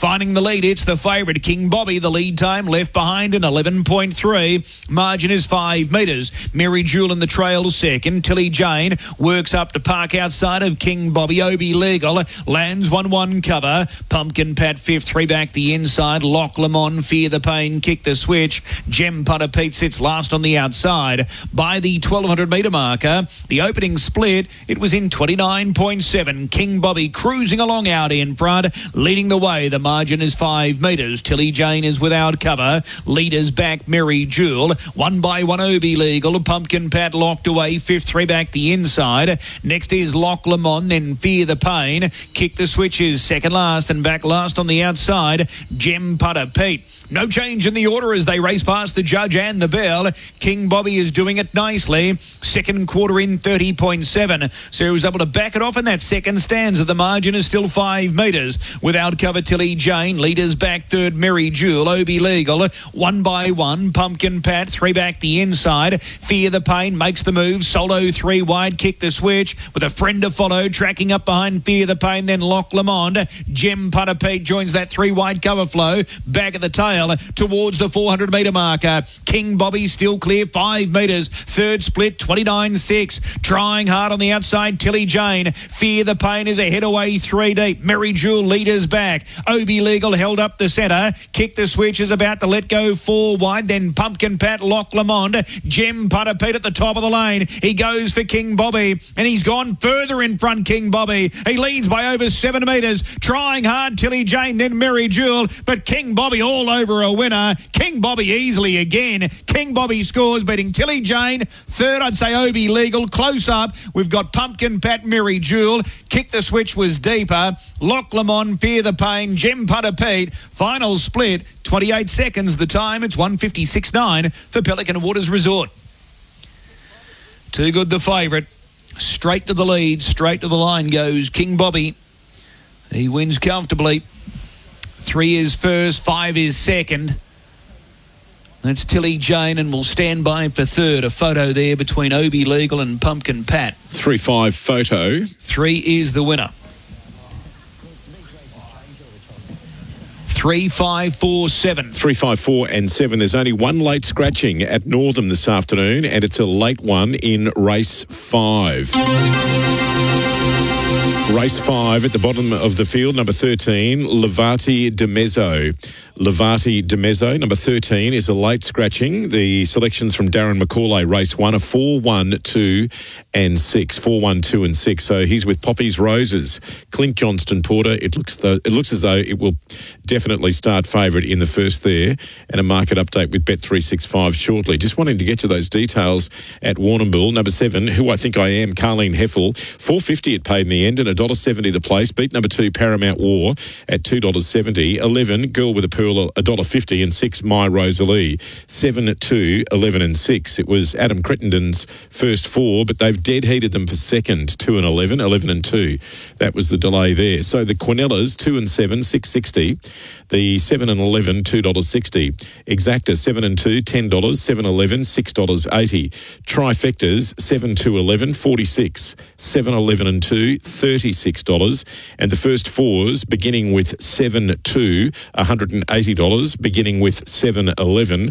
Finding the lead, it's the favourite, King Bobby. The lead time left behind in 11.3. Margin is 5 metres. Mary Jewel in the trail second. Tilly Jane works up to park outside of King Bobby. Obi Legal lands 1-1 cover. Pumpkin Pat fifth, 3 back the inside. Loch Lamont, Fear the Pain, Kick the Switch. Gem Putter Pete sits last on the outside. By the 1200 metre marker, the opening split, it was in 29.7. King Bobby cruising along out in front, leading the way. The margin is 5 metres. Tilly Jane is without cover. Leaders back, Mary Jewel. 1 by 1, Obi Legal. Pumpkin Pat locked away, fifth, 3 back the inside. Next is Loch Lamont, then Fear the Pain. Kick the Switches, second last and back last on the outside. Gem Putter Pete. No change in the order as they race past the judge and the bell. King Bobby is doing it nicely. Second quarter in 30.7. So he was able to back it off in that second stanza. The margin is still 5 metres. Without cover, Tilly Jane. Leaders back third, Mary Jewel. Obi Legal. 1 by 1. Pumpkin Pat. 3 back the inside. Fear the Pain makes the move. Solo 3 wide. Kick the Switch with a friend to follow. Tracking up behind Fear the Pain. Then Loch Lamont. Gem Putter Pete joins that 3 wide cover flow. Back at the tail towards the 400 metre marker. King Bobby still clear, 5 metres. Third split, 29.6. Trying hard on the outside, Tilly Jane. Fear the Pain is ahead away 3 deep. Mary Jewel leaders back. Obi Legal held up the centre. Kick the Switch is about to let go 4 wide. Then Pumpkin Pat, Loch Lamont. Gem Putter Pete at the top of the lane. He goes for King Bobby and he's gone further in front, King Bobby. He leads by over 7 metres. Trying hard, Tilly Jane, then Mary Jewel. But King Bobby all over a winner. King Bobby easily again. King Bobby scores, beating Tilly Jane. Third, I'd say Obi Legal. Close up, we've got Pumpkin Pat, Mary Jewel. Kick the Switch was deeper. Loch Lamont, Fear the Pain, Gem Putter Pete. Final split, 28 seconds. The time, it's 156.9 for Pelican Waters Resort. Too good the favourite. Straight to the lead, straight to the line goes King Bobby. He wins comfortably. 3 is first, 5 is second. That's Tilly Jane, and we'll stand by for third. A photo there between Obi Legal and Pumpkin Pat. 3-5 photo. 3 is the winner. 3, 5, 4, 7. 3, 5, 4 and 7. There's only one late scratching at Northam this afternoon, and it's a late one in race 5. Race 5 at the bottom of the field, number 13, Levati de Mezzo. Levati de Mezzo, number 13, is a late scratching. The selections from Darren McCauley, race 1, are 4, 1, 2 and 6. 4, 1, 2 and 6. So he's with Poppy's Roses. Clint Johnston Porter, it looks as though it will definitely start favourite in the first there, and a market update with Bet365 shortly. Just wanting to get to those details at Warrnambool. Number 7, Who I Think I Am, Carleen Heffel. $4.50 it paid in the end, and $1.70 the place. Beat number 2, Paramount War, at $2.70. 11, Girl with a Pearl, $1.50, and 6, My Rosalie. 7, 2, 11 and 6. It was Adam Crittenden's first 4, but they've dead heated them for second. 2 and 11, 11 and 2. That was the delay there. So the Quinellas, 2 and 7, $6.60. The 7 and 11, $2.60. Exacta, 7 and 2, $10. 7, 11, $6.80. Trifectas, 7, 2, 11, $46. 7, 11 and 2, $36. And the first 4s, beginning with 7, 2, $180. Beginning with 7, 11,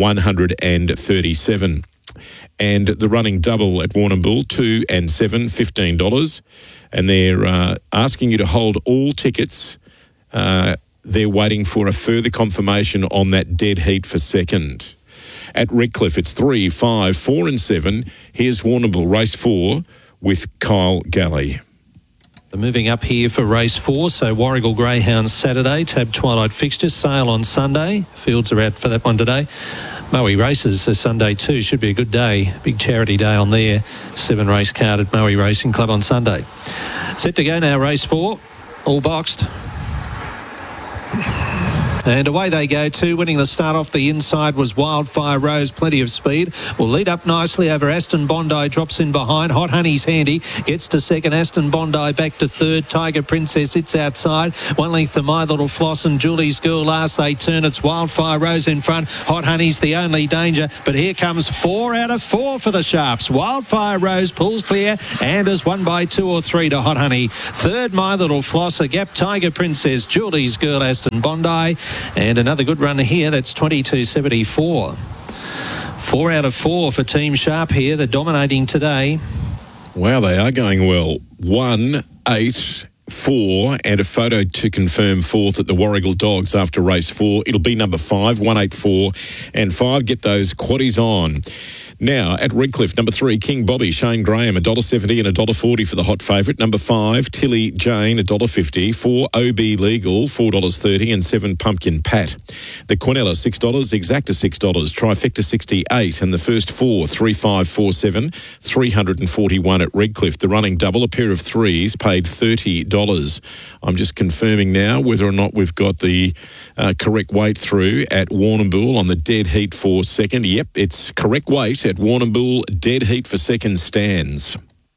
$137. And the running double at Warrnambool, 2 and 7, $15. And they're asking you to hold all tickets. They're waiting for a further confirmation on that dead heat for second. At Redcliffe, it's 3, 5, 4 and 7. Here's Warrnambool, race 4 with Kyle Galley. Moving up here for race 4, so Warrigal Greyhounds Saturday, Tab Twilight fixtures, Sale on Sunday. Fields are out for that one today. Moe Races is Sunday too, should be a good day. Big charity day on there. 7 race card at Moe Racing Club on Sunday. Set to go now, race 4, all boxed. And away they go too. Winning the start off the inside was Wildfire Rose. Plenty of speed. Will lead up nicely over Aston Bondi. Drops in behind. Hot Honey's handy. Gets to second. Aston Bondi back to third. Tiger Princess sits outside. 1 length to My Little Floss and Julie's Girl last. They turn. It's Wildfire Rose in front. Hot Honey's the only danger. But here comes 4 out of 4 for the Sharps. Wildfire Rose pulls clear and has won by 2 or 3 to Hot Honey. Third, My Little Floss. A gap, Tiger Princess. Julie's Girl, Aston Bondi. And another good run here. That's 22.74. 4 out of 4 for Team Sharp here. They're dominating today. Wow, they are going well. 1, 8, 4, and a photo to confirm fourth at the Warragul Dogs after race 4. It'll be number 5, 1, 8, 4, and 5. Get those quaddies on. Now, at Redcliffe, number 3, King Bobby, Shane Graham, $1.70 and $1.40 for the hot favourite. Number 5, Tilly Jane, $1.50. 4, OB Legal, $4.30, and 7, Pumpkin Pat. The Quinella, $6, Exacta, $6, Trifecta, $68, and the first 4, 3, 5, 4, 7, $341 at Redcliffe. The running double, a pair of threes, paid $30. I'm just confirming now whether or not we've got the correct weight through at Warrnambool on the dead heat for second. Yep, it's correct weight at Warrnambool. Dead heat for second stands.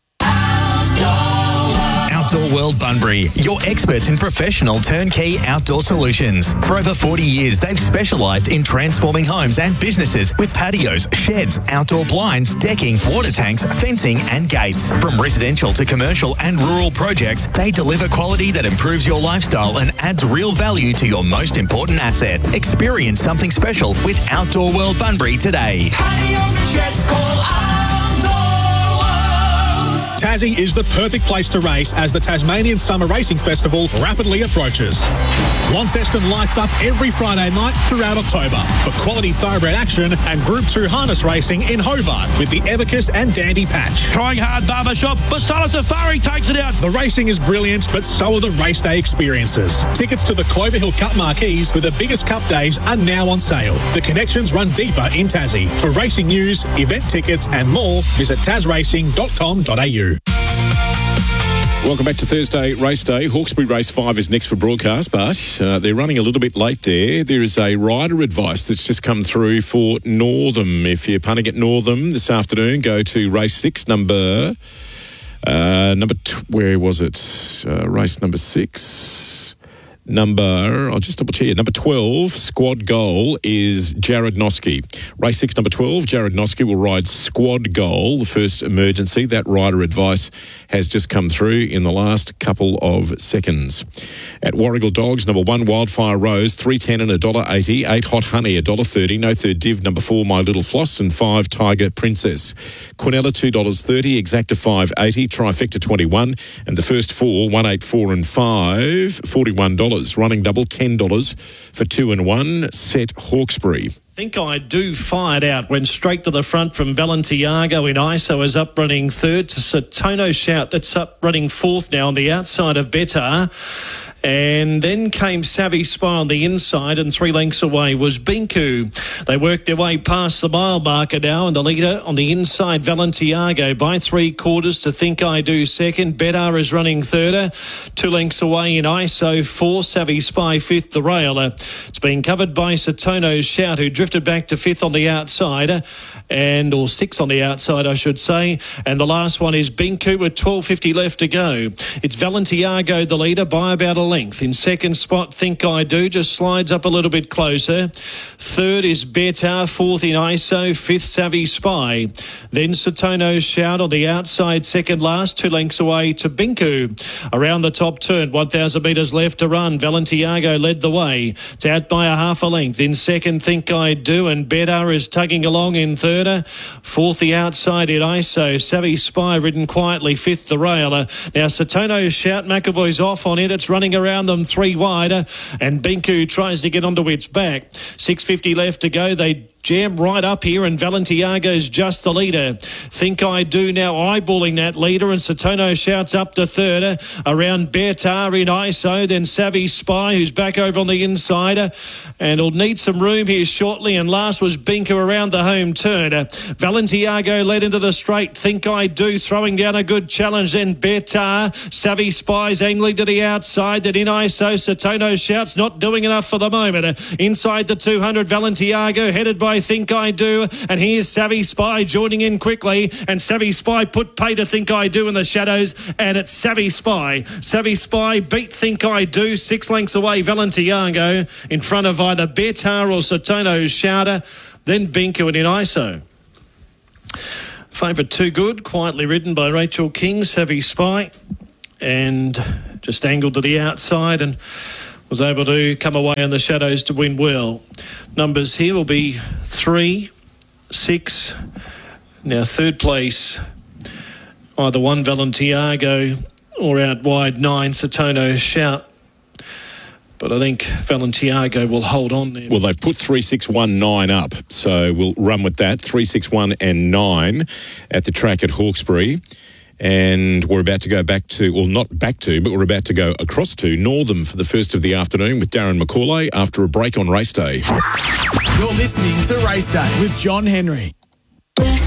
Outdoor World Bunbury, your experts in professional turnkey outdoor solutions. For over 40 years, they've specialised in transforming homes and businesses with patios, sheds, outdoor blinds, decking, water tanks, fencing and gates. From residential to commercial and rural projects, they deliver quality that improves your lifestyle and adds real value to your most important asset. Experience something special with Outdoor World Bunbury today. Patios and sheds, call Outdoor World. Tassie is the perfect place to race as the Tasmanian Summer Racing Festival rapidly approaches. Launceston lights up every Friday night throughout October for quality thoroughbred action and Group 2 harness racing in Hobart with the Evicus and Dandy Patch. Trying hard, Barbershop, but Solar Safari takes it out. The racing is brilliant, but so are the race day experiences. Tickets to the Clover Hill Cup marquees with the biggest cup days are now on sale. The connections run deeper in Tassie. For racing news, event tickets and more, visit tasracing.com.au. Welcome back to Thursday Race Day. Hawkesbury Race 5 is next for broadcast, but they're running a little bit late there. There is a rider advice that's just come through for Northam. If you're punting at Northam this afternoon, go to race 6, where was it? Race number 6. I'll just double check. Number 12, Squad Goal, is Jared Noski. Race 6, number 12, Jared Noski will ride Squad Goal, the first emergency. That rider advice has just come through in the last couple of seconds. At Warragul Dogs, number 1, Wildfire Rose, $3.10 and $1.80. 8, Hot Honey, $1.30. No third div, number 4, My Little Floss, and 5, Tiger Princess. Quinella, $2.30. Exacta, $5.80. Trifecta, $21. And the first 4, 1, 8, 4 and 5, $41. Running double, $10 for 2 and 1. Set Hawkesbury. Think I Do fired out, went straight to the front from Valentiago in ISO, is up running third to Satono Shout, that's up running fourth now on the outside of Betar. And then came Savvy Spy on the inside, and 3 lengths away was Binku. They worked their way past the mile marker now, and the leader on the inside, Valentiago, by 3/4 to Think I Do second. Betar is running third. 2 lengths away in ISO 4, Savvy Spy fifth, the railer. It's been covered by Satono's Shout, who drifted back to fifth on the outside, or 6 on the outside, I should say. And the last one is Binku with 12.50 left to go. It's Valentiago, the leader, by about a length. In second spot, Think I Do, just slides up a little bit closer. Third is Betar, fourth in ISO, fifth Savvy Spy. Then Satono's Shout on the outside, second last, 2 lengths away to Binku. Around the top turn, 1,000 metres left to run. Valentiago led the way. It's out by a half a length. In second, Think I Do, and Betar is tugging along in third. Fourth, the outside in ISO, Savvy Spy ridden quietly, fifth the railer. Now Satono's Shout, McAvoy's off on it. It's running around them 3 wide, and Binku tries to get onto its back. 6.50 left to go. They jam right up here, and Valentiago's just the leader. Think I Do now eyeballing that leader, and Satono Shouts up to third. Around Bertar in ISO, then Savvy Spy, who's back over on the inside, and will need some room here shortly. And last was Binker around the home turn. Valentiago led into the straight. Think I Do throwing down a good challenge. Then Bertar, Savvy Spy's angling to the outside. Then in ISO, Satono Shouts not doing enough for the moment. Inside the 200, Valentiago headed by Think I Do, and here's Savvy Spy joining in quickly, and Savvy Spy put pay to Think I Do in the shadows, and it's Savvy Spy. Savvy Spy beat Think I Do 6 lengths away. Valentiago in front of either Bertar or Satono Shouter, then Binker and in ISO. Favourite Too Good, quietly ridden by Rachel King, Savvy Spy, and just angled to the outside and was able to come away in the shadows to win well. Numbers here will be 3, 6. Now third place, either 1 Valentiago or out wide 9 Satono Shout. But I think Valentiago will hold on there. Well, they've put 3, 6, 1, 9 up, so we'll run with that. 3, 6, 1 and 9 at the track at Hawkesbury. And we're about to go back to, well, not back to, but we're about to go across to Northam for the first of the afternoon with Darren McCauley after a break on race day. You're listening to Race Day with John Henry.